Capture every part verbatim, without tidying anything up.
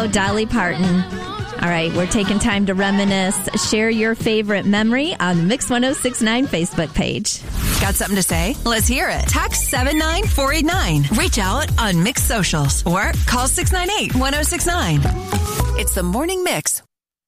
Dolly Parton. All right, we're taking time to reminisce. Share your favorite memory on the Mix one oh six point nine Facebook page. Got something to say? Let's hear it. Text seven nine four eight nine. Reach out on Mix Socials or call six nine eight, one oh six nine. It's the Morning Mix.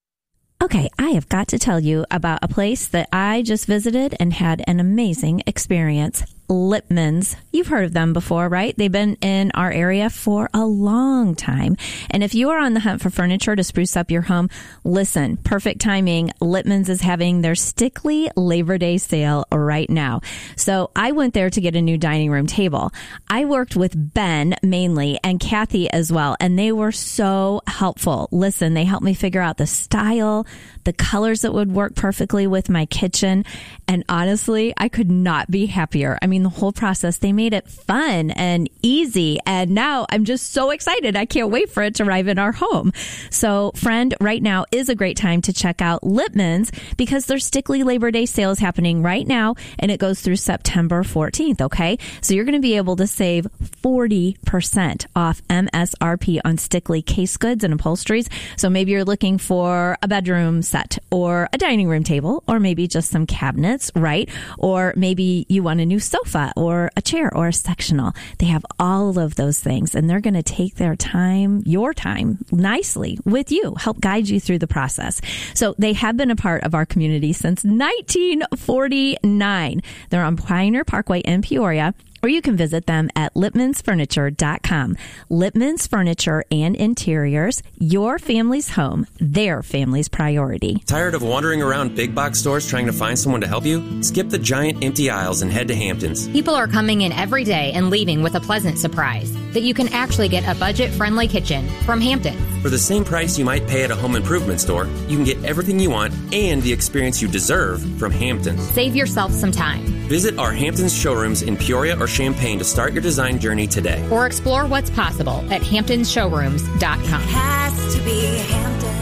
Okay, I have got to tell you about a place that I just visited and had an amazing experience. Lippmann's. You've heard of them before, right? They've been in our area for a long time. And if you are on the hunt for furniture to spruce up your home, listen, perfect timing. Lippmann's is having their Stickley Labor Day sale right now. So I went there to get a new dining room table. I worked with Ben mainly and Kathy as well, and they were so helpful. Listen, they helped me figure out the style, the colors that would work perfectly with my kitchen. And honestly, I could not be happier. I mean, the whole process, they made it fun and easy. And now I'm just so excited. I can't wait for it to arrive in our home. So, friend, right now is a great time to check out Lippmann's because their Stickley Labor Day sale is happening right now and it goes through September fourteenth. Okay. So you're going to be able to save forty percent off M S R P on Stickley case goods and upholsteries. So maybe you're looking for a bedroom set or a dining room table or maybe just some cabinets, right? Or maybe you want a new sofa or a chair or a sectional. They have all of those things and they're going to take their time, your time, nicely with you, help guide you through the process. So they have been a part of our community since nineteen forty-nine. They're on Pioneer Parkway in Peoria. Or you can visit them at lippmans furniture dot com. Lippmann's Furniture and Interiors, your family's home, their family's priority. Tired of wandering around big box stores trying to find someone to help you? Skip the giant empty aisles and head to Hamptons. People are coming in every day and leaving with a pleasant surprise that you can actually get a budget-friendly kitchen from Hamptons. For the same price you might pay at a home improvement store, you can get everything you want and the experience you deserve from Hamptons. Save yourself some time. Visit our Hamptons showrooms in Peoria or Champaign to start your design journey today. Or explore what's possible at hamptons showrooms dot com. It has to be Hamptons.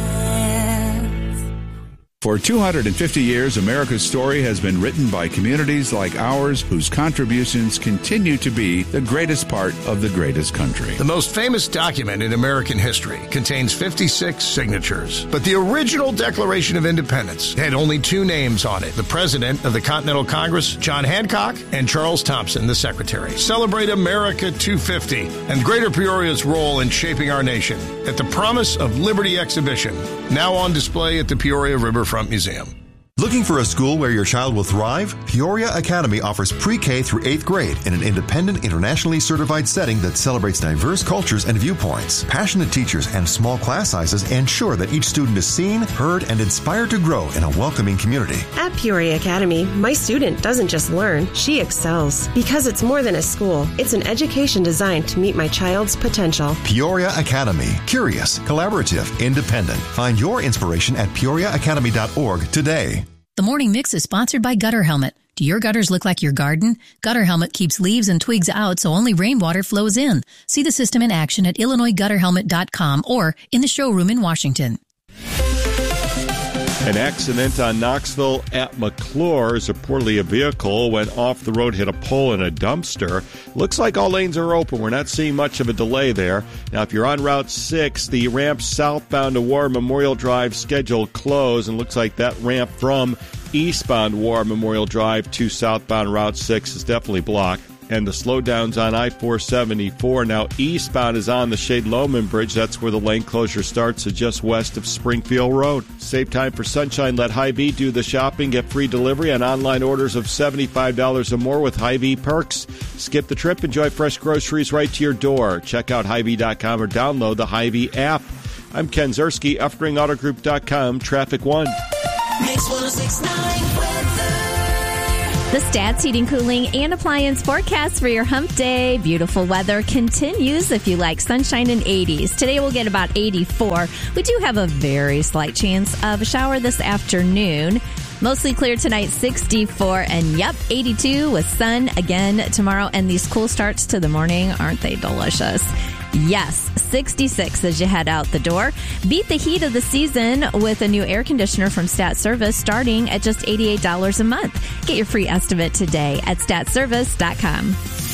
For two hundred fifty years, America's story has been written by communities like ours whose contributions continue to be the greatest part of the greatest country. The most famous document in American history contains fifty-six signatures. But the original Declaration of Independence had only two names on it: the President of the Continental Congress, John Hancock, and Charles Thompson, the Secretary. Celebrate America two fifty and Greater Peoria's role in shaping our nation at the Promise of Liberty exhibition, now on display at the Peoria Riverfront Museum. Looking for a school where your child will thrive? Peoria Academy offers pre-K through eighth grade in an independent, internationally certified setting that celebrates diverse cultures and viewpoints. Passionate teachers and small class sizes ensure that each student is seen, heard, and inspired to grow in a welcoming community. At Peoria Academy, my student doesn't just learn, she excels. Because it's more than a school, it's an education designed to meet my child's potential. Peoria Academy. Curious, collaborative, independent. Find your inspiration at peoria academy dot org today. The Morning Mix is sponsored by Gutter Helmet. Do your gutters look like your garden? Gutter Helmet keeps leaves and twigs out so only rainwater flows in. See the system in action at illinois gutter helmet dot com or in the showroom in Washington. An accident on Knoxville at McClure. Reportedly a vehicle went off the road, hit a pole and a dumpster. Looks like all lanes are open. We're not seeing much of a delay there. Now, if you're on Route six, the ramp southbound to War Memorial Drive scheduled closed, and looks like that ramp from eastbound War Memorial Drive to southbound Route six is definitely blocked. And the slowdowns on I four seventy-four. Now eastbound is on the Shade-Loman Bridge. That's where the lane closure starts, so just west of Springfield Road. Save time for sunshine. Let Hy-Vee do the shopping. Get free delivery on online orders of seventy-five dollars or more with Hy-Vee perks. Skip the trip. Enjoy fresh groceries right to your door. Check out Hy-Vee dot com or download the Hy-Vee app. I'm Ken Zerski, Effring Auto Group dot com, Traffic One. Mix one oh six point nine weather. The Stats Heating, Cooling, and Appliance forecast for your hump day. Beautiful weather continues if you like sunshine and eighties. Today we'll get about eighty-four. We do have a very slight chance of a shower this afternoon. Mostly clear tonight, sixty-four, and yep, eighty-two with sun again tomorrow. And these cool starts to the morning, aren't they delicious? Yes, sixty-six as you head out the door. Beat the heat of the season with a new air conditioner from Stat Service starting at just eighty-eight dollars a month. Get your free estimate today at stat service dot com.